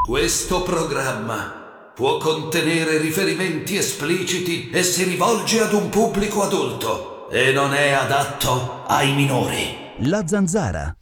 Questo programma può contenere riferimenti espliciti e si rivolge ad un pubblico adulto e non è adatto ai minori. La Zanzara.